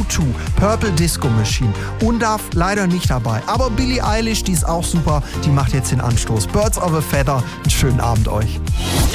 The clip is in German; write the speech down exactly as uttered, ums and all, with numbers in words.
U zwei, Purple Disco Machine, Undav leider nicht dabei. Aber Billie Eilish, die ist auch super, die macht jetzt den Anstoß. Birds of a Feather, einen schönen Abend euch.